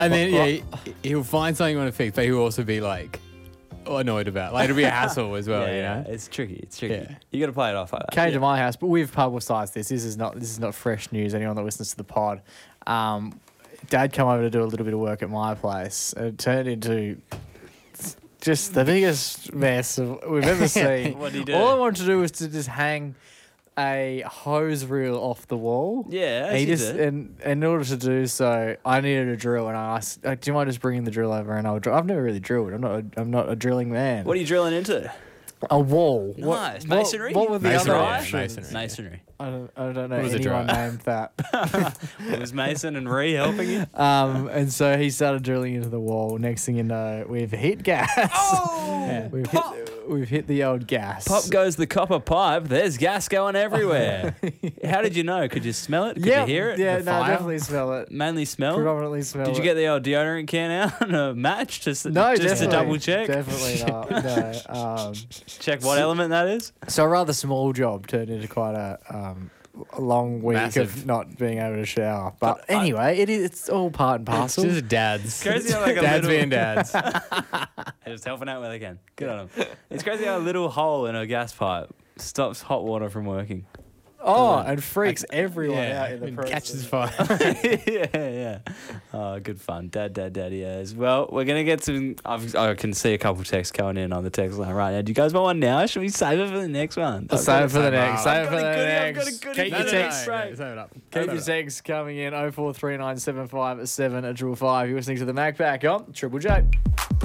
And then he'll find something on a fix, but he'll also be like annoyed about. Like it'll be a hassle as well. You know, it's tricky. It's tricky. Yeah. You got to play it off like that. Came to my house, but we've publicised this. This is not fresh news. Anyone that listens to the pod, Dad come over to do a little bit of work at my place. It turned into just the biggest mess we've ever seen. What did he do? All I wanted to do was to just hang a hose reel off the wall. Yeah, And he just and in order to do so, I needed a drill, and I asked, "Do you mind just bringing the drill over?" And I've never really drilled. I'm not a drilling man. What are you drilling into? A wall. Nice. Masonry? What were the Masonry, other yeah, options? Masonry. I don't know What was the anyone drill? named that. Was Mason and Ree helping you? And so he started drilling into the wall. Next thing you know, we've hit gas. Oh! We've hit the old gas. Pop goes the copper pipe. There's gas going everywhere. How did you know? Could you smell it? Could you hear it? Yeah, The no, fire? definitely smell it. Mainly smell? Predominantly smell Did you it. get the old deodorant can out and a match just to definitely, double check? Definitely not. No. Check what element that is? So a rather small job turned into quite a long week Massive. of not being able to shower. But anyway, it's all part and it's parcel. just dads. Crazy how like a Dads little, being dads. just helping out where they can. Good on them. It's crazy how a little hole in a gas pipe stops hot water from working. And freaks everyone out in the and process. catches fire. yeah. Oh, good fun. Daddy is. Well, we're going to get some... I can see a couple texts coming in on the text line right now. Do you guys want one now? Should we save it for the next one? Save it for the next. I've Save it for the I've got a next. goodie. Keep No, your no, texts no. straight. Save it up. Keep your texts coming in 043975 7 You're listening to the Mac Pack on Triple J.